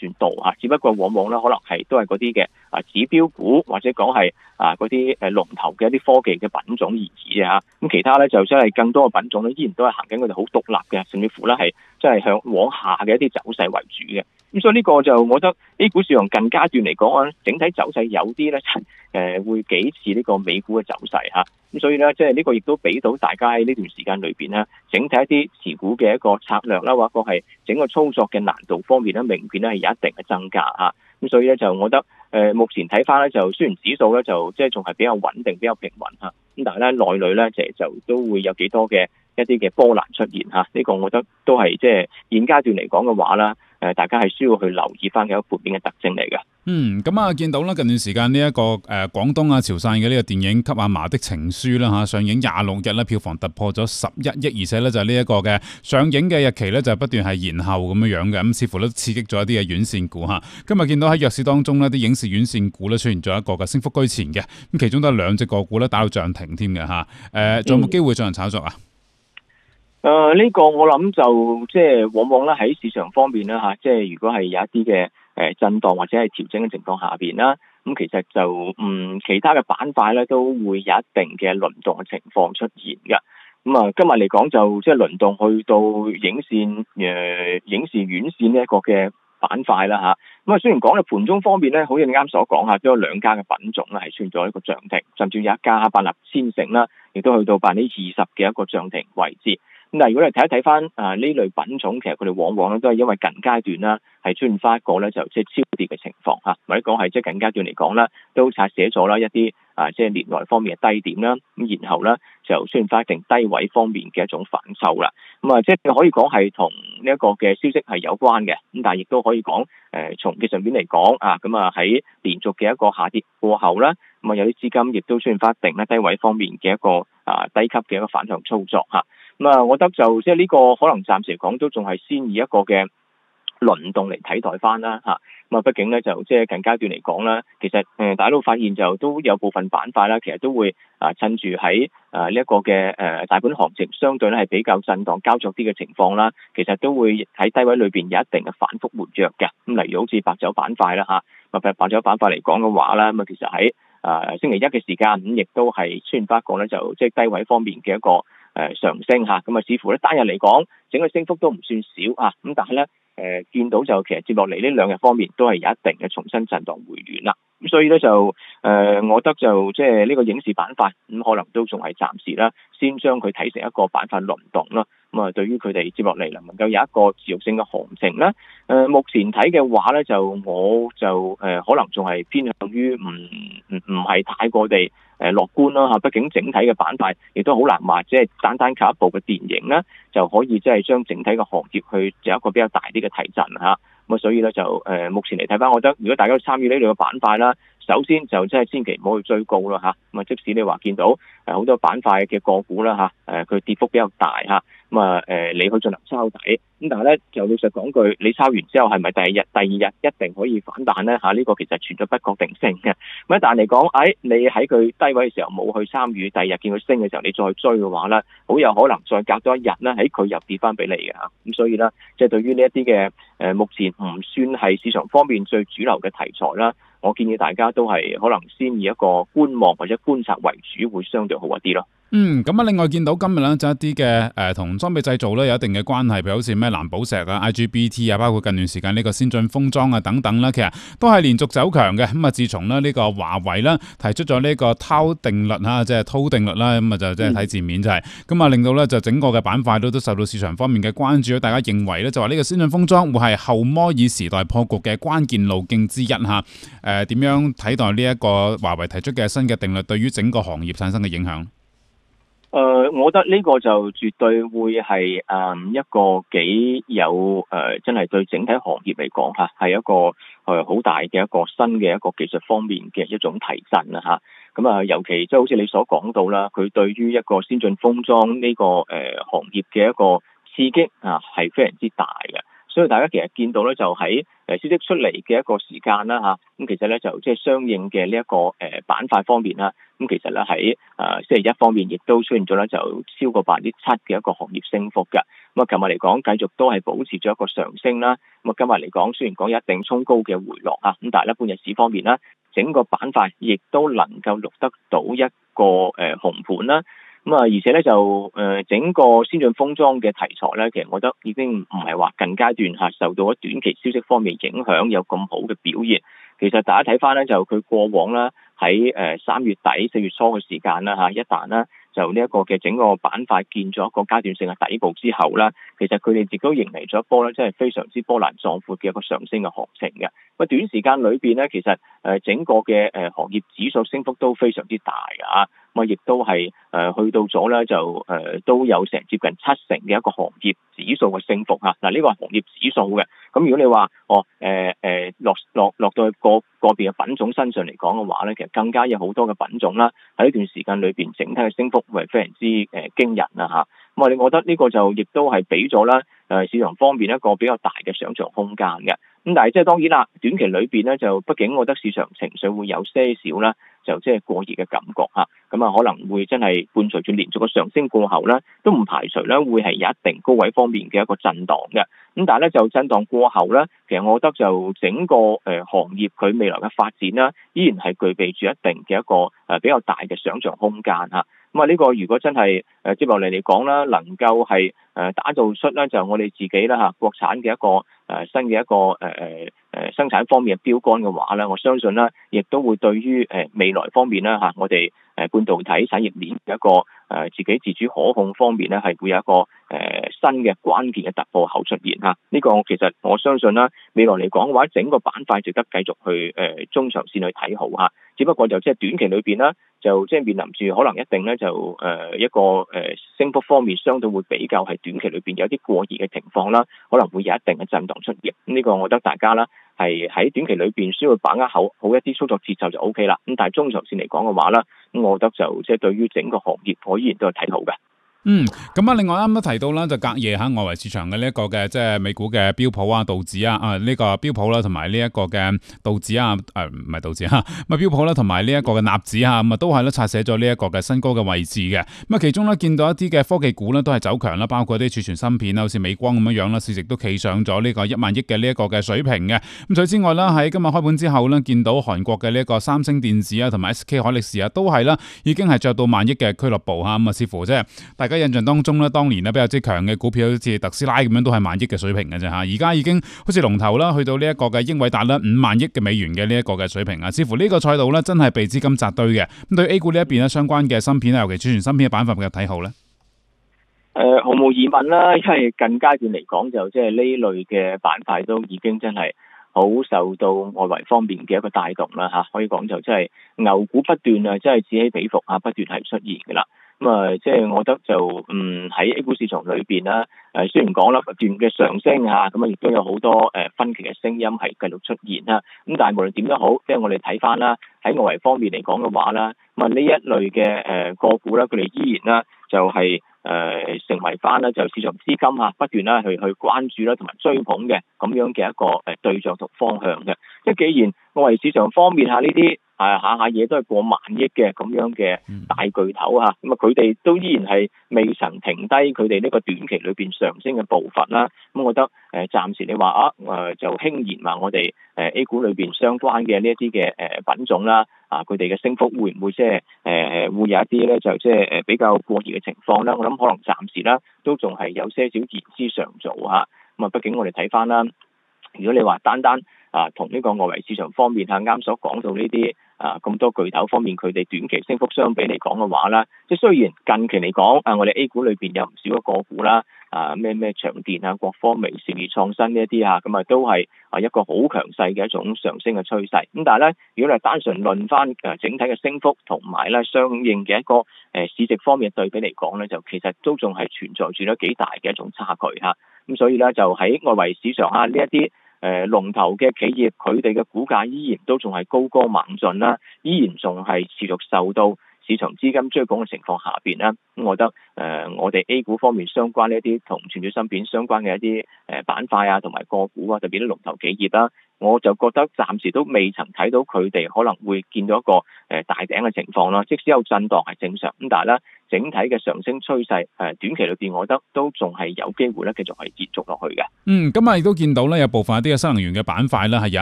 算到只不過往往咧可能都係嗰啲嘅指標股或者講係嗰啲龍頭嘅一啲科技嘅品種而已咁其他咧就真係更多嘅品種咧依然都係行緊佢哋好獨立嘅，甚至乎咧係真係向往下嘅一啲走勢為主嘅。咁所以呢個就我覺得 A 股市場近階段嚟講整體走勢有啲咧會幾似呢個美股嘅走勢咁所以咧即係呢個亦都俾到大家喺呢段時間裏邊咧，整體一啲持股嘅一個策略啦，或者係整個操作嘅難度方面咧，明顯咧係有一定嘅增加咁所以咧就我覺得目前睇翻咧就雖然指數咧就即係仲係比較穩定、比較平穩咁但係咧內裏咧就都會有幾多嘅一啲嘅波瀾出現呢個我覺得都係即係現階段嚟講嘅話啦，大家係需要去留意翻嘅一個負面嘅特徵嚟嘅。 咁見到啦，近段時間呢一個廣東潮汕嘅呢個電影《給阿嫲的情書》啦上映26日咧，票房突破咗11億，而且咧就呢一個嘅上映嘅日期咧就不斷係延後咁樣嘅，咁似乎都刺激咗一啲嘅院線股今日見到喺弱市當中呢，啲影視院線股咧出現咗一個嘅升幅居前嘅，咁其中都有2隻個股咧打到漲停添嘅仲有冇機會進行炒作呢個我諗就即係往往咧喺市場方面啦即係如果係有一啲嘅震盪或者係調整嘅情況下邊啦，咁其實就其他嘅板塊咧都會有一定嘅輪動嘅情況出現嘅。咁今日嚟講就即係輪動去到影視院線呢一個嘅板塊啦咁雖然講咧盤中方面咧，好似你啱所講都有2家嘅品種咧係出現咗一個漲停，甚至有一家百立千城啦，亦都去到20%嘅一個漲停位置。咁但係如果你睇一睇翻呢類品種，其實佢哋往往咧都係因為近階段啦係出現翻一個咧就即係超跌嘅情況或者講係即係近階段嚟講啦，都拆寫咗啦一啲即係年內方面嘅低點啦，咁然後咧就出現翻一定低位方面嘅一種反抽啦。咁即係可以講係同呢一個嘅消息係有關嘅，咁但係亦都可以講從技術面嚟講咁喺連續嘅一個下跌過後啦，咁有啲資金亦都出現翻一定咧低位方面嘅一個低級嘅一個反向操作我覺得就即係呢個可能暫時嚟講都仲係先以一個嘅輪動嚟睇待翻啦畢竟咧就即係近階段嚟講啦，其實大家都發現就都有部分板塊啦，其實都會趁住喺呢一個嘅大盤行情相對咧係比較震盪膠作啲嘅情況啦，其實都會喺低位裏邊有一定嘅反覆活躍嘅。咁例如好似白酒板塊啦白酒板塊嚟講嘅話啦，咁其實喺星期一嘅時間咁亦都係出現翻一個咧就即係低位方面嘅一個上升咁似乎咧單日嚟講整個升幅都唔算少咁但係咧見到就其實接落嚟呢2日方面都係有一定嘅重新震盪回暖啦。咁所以咧就我覺得就即係呢個影視板塊咁可能都仲係暫時啦，先將佢睇成一個板塊輪動啦。咁對於佢哋接落嚟能夠有一個持續性嘅行情咧，目前睇嘅話咧就我就可能仲係偏向於唔係太過地樂觀啦畢竟整體嘅板塊亦都好難話即係單單靠一部嘅電影咧就可以即係將整體嘅行業去有一個比較大啲嘅提振咁所以咧就目前嚟睇翻，我覺得如果大家都參與呢類嘅板塊啦，首先就真係千祈唔好去追高啦咁即使你話見到好多板塊嘅個股啦佢跌幅比較大你去進行抄底，咁但係咧就老實講句，你抄完之後係咪第二日一定可以反彈咧呢個其實存在不確定性嘅。咁但係嚟講你喺佢低位嘅時候冇去參與，第二日見佢升嘅時候你再追嘅話咧，好有可能再隔多一日咧喺佢又跌翻俾你嘅咁所以咧即係對於呢一啲嘅目前唔算係市場方面最主流嘅題材啦，我建議大家都係可能先以一個觀望或者觀察為主，會相對好一啲咯。 咁另外見到今日咧就一啲嘅同裝備製造咧有一定嘅關係，譬如好似咩藍寶石IGBT 包括近段時間呢個先進封裝等等啦，其實都係連續走強嘅。咁自從呢個華為啦提出咗呢個韜定律即係韜定律啦，咁就即係睇字面就係咁令到咧就整個嘅板塊都受到市場方面嘅關注。大家認為咧就話呢個先進封裝會係後摩爾時代破局嘅關鍵路徑之一點樣睇待呢一個華為提出嘅新嘅定律對於整個行業產生嘅影響？ 我覺得呢個就絕對會係一個幾有真係對整體行業嚟講係一個好大嘅一個新嘅一個技術方面嘅一種提振啦咁尤其即係好似你所講到啦，佢對於一個先進封裝呢個行業嘅一個刺激係非常之大嘅。 所以大家其實見到咧就喺消息出嚟嘅一個時間啦嚇，咁其實咧就即係相應嘅呢一個板塊方面啦，咁其實咧喺星期一方面亦都出現咗咧就超過7%嘅一個行業升幅嘅。咁啊，琴日嚟講繼續都係保持咗一個上升啦。咁啊，今日嚟講雖然講有一定衝高嘅回落啊，咁但係咧半日市方面啦，整個板塊亦都能夠錄得到一個紅盤啦。咁啊，而且咧就整個先進封裝嘅題材咧，其實我覺得已經唔係話近階段嚇受到咗短期消息方面影響有咁好嘅表現。其實大家睇翻咧，就佢過往啦喺3月底4月初嘅時間啦嚇，一旦啦就呢一個嘅整個板塊見咗一個階段性嘅底部之後啦，其實佢哋亦都迎嚟咗一波咧，真係非常之波瀾壯闊嘅一個上升嘅行情嘅。咁短時間裏邊咧，其實整個嘅行業指數升幅都非常之大啊，咁啊亦都係去到咗咧就都有成接近7成嘅一個行業指數嘅升幅嚇。嗱，呢個係行業指數嘅。咁如果你話落到去個別嘅品種身上嚟講嘅話咧，其實更加有好多嘅品種啦，喺呢段時間裏邊整體嘅升幅係非常之驚人啦嚇。咁我哋覺得呢個就亦都係俾咗啦市場方面一個比較大嘅想像空間嘅。咁但係即係當然啦，短期裏邊咧就畢竟我覺得市場情緒會有些少啦，就即係過熱嘅感覺嚇。咁啊可能會真係伴隨住連續嘅上升過後咧，都唔排除咧會係有一定高位方面嘅一個震盪嘅。咁但係咧就震盪過後咧，其實我覺得就整個行業佢未來嘅發展啦，依然係具備住一定嘅一個比較大嘅想像空間嚇。咁啊呢個如果真係接落嚟嚟講啦，能夠係打造出咧就我哋自己啦嚇國產嘅一個新嘅一個生產方面嘅標杆嘅話咧，我相信咧亦都會對於未來方面啦嚇我哋半導體產業鏈嘅一個自己自主可控方面咧係會有一個新嘅關鍵嘅突破口出現嚇。呢個其實我相信啦，未來嚟講嘅話，整個板塊值得繼續去中長線去睇好嚇。只不過就即係短期裏邊啦，就即係面臨住可能一定咧就一個升幅方面相對會比較係短期裏邊有啲過熱嘅情況啦，可能會有一定嘅震盪出現。呢個我覺得大家啦係喺短期裏邊需要把握好一啲操作節奏就 O K 啦。咁但係中長線嚟講嘅話啦，咁我覺得就即係對於整個行業我依然都係睇好嘅。 咁啊，另外啱啱都提到啦，就隔夜喺外圍市場嘅呢一個嘅即係美股嘅標普啊、道指啊，呢個標普啦，同埋呢一個嘅道指啊，唔係道指嚇，咁啊標普啦，同埋呢一個嘅納指嚇，咁啊都係咧刷寫咗呢一個嘅新高嘅位置嘅。咁啊，其中咧見到一啲嘅科技股咧都係走強啦，包括啲儲存芯片啦，好似美光咁樣啦，市值都企上咗呢個1萬億嘅呢一個嘅水平嘅。咁除此之外啦，喺今日開盤之後咧，見到韓國嘅呢一個三星電子啊，同埋 SK 海力士啊，都係啦，已經係着到萬億嘅俱樂部嚇。咁啊，似乎即係大家印象當中咧，當年咧比較之強嘅股票，好似特斯拉咁樣，都係萬億嘅水平嘅啫嚇。而家已經好似龍頭啦，去到呢一個嘅英偉達啦，5萬億嘅美元嘅呢一個嘅水平啊。似乎呢個賽道咧，真係被資金紮堆嘅。咁對 A 股呢一邊咧，相關嘅芯片啊，尤其儲存芯片嘅板塊嘅睇好咧。 毫無疑問啦，因為近階段嚟講，就即係呢類嘅板塊都已經真係好受到外圍方面嘅一個帶動啦嚇。可以講就即係牛股不斷啊，即係此起彼伏啊，不斷係出現嘅啦。咁啊，即係我覺得就喺 A 股市場裏邊啦，雖然講啦不斷嘅上升嚇，咁啊亦都有好多分歧嘅聲音係繼續出現啦。咁但係無論點都好，即係我哋睇翻啦，喺外圍方面嚟講嘅話啦，咁啊呢一類嘅個股啦，佢哋依然啦就係成為翻啦就市場資金嚇不斷啦去關注啦同埋追捧嘅咁樣嘅一個對象同方向嘅。即係既然外圍市場方面嚇呢啲下下嘢都係過萬億嘅咁樣嘅大巨頭嚇，咁啊佢哋都依然係未曾停低佢哋呢個短期裏邊上升嘅步伐啦。咁我覺得暫時你話就輕言話我哋A 股裏邊相關嘅呢一啲嘅品種啦，佢哋嘅升幅會唔會即係會有一啲咧就即係比較過熱嘅情況啦？我諗可能暫時啦都仲係有些少言之尚早嚇。咁啊，畢竟我哋睇翻啦，如果你話單同呢個外圍市場方面啱所講到呢啲咁多巨頭方面佢哋短期升幅相比嚟講嘅話啦，即係雖然近期嚟講我哋 A 股裏邊有唔少嘅個股啦，咩長電啊、國科微、兆易創新呢一啲咁啊都係一個好強勢嘅一種上升嘅趨勢。咁但係咧，如果你係單純論翻整體嘅升幅同埋咧相應嘅一個市值方面嘅對比嚟講咧，就其實都仲係存在住咗幾大嘅一種差距嚇。咁所以咧就喺外圍市場呢一啲龍頭嘅企業，佢哋嘅股價依然都仲係高歌猛進啦，依然仲係持續受到市場資金追捧嘅情況下邊啦，咁我覺得我哋 A 股方面相關呢一啲同傳統芯片相關嘅一啲板塊啊，同埋個股啊，特別啲龍頭企業啦，我就覺得暫時都未曾睇到佢哋可能會見到一個大頂嘅情況啦。即使有震盪係正常，咁但係咧整體嘅上升趨勢短期裏邊，我覺得都仲係有機會咧繼續係延續落去嘅。 今日亦都見到咧有部分一啲嘅新能源嘅板塊咧係有